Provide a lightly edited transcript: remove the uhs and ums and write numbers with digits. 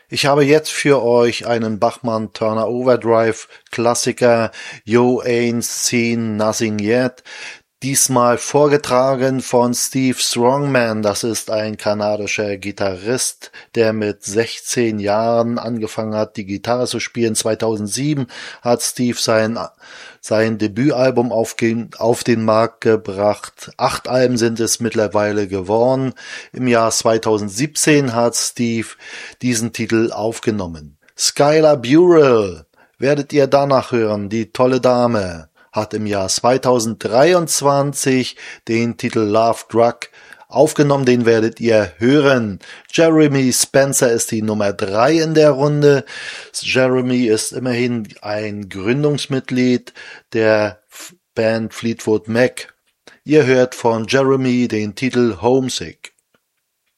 Ich habe jetzt für euch einen Bachmann Turner Overdrive Klassiker You Ain't Seen Nothing Yet. Diesmal vorgetragen von Steve Strongman. Das ist ein kanadischer Gitarrist, der mit 16 Jahren angefangen hat, die Gitarre zu spielen. 2007 hat Steve sein Debütalbum auf den Markt gebracht. 8 Alben sind es mittlerweile geworden. Im Jahr 2017 hat Steve diesen Titel aufgenommen. Skylar Burrell werdet ihr danach hören, die tolle Dame hat im Jahr 2023 den Titel Love Drug aufgenommen, den werdet ihr hören. Jeremy Spencer ist die Nummer 3 in der Runde. Jeremy ist immerhin ein Gründungsmitglied der Band Fleetwood Mac. Ihr hört von Jeremy den Titel Homesick.